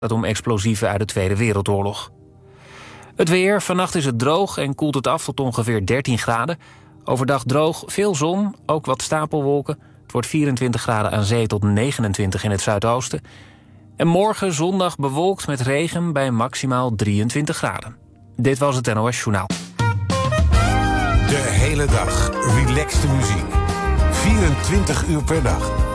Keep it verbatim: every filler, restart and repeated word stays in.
Het om explosieven uit de Tweede Wereldoorlog. Het weer. Vannacht is het droog en koelt het af tot ongeveer dertien graden. Overdag droog, veel zon, ook wat stapelwolken. Het wordt vierentwintig graden aan zee tot negenentwintig in het zuidoosten. En morgen zondag bewolkt met regen bij maximaal drieëntwintig graden. Dit was het N O S Journaal. De hele dag relaxte muziek. vierentwintig uur per dag.